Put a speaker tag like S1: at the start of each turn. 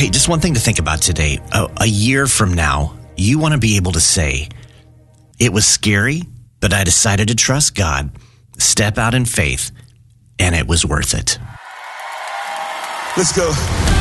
S1: Hey, just one thing to think about today. A year from now, you want to be able to say, it was scary, but I decided to trust God, step out in faith, and it was worth it.
S2: Let's go.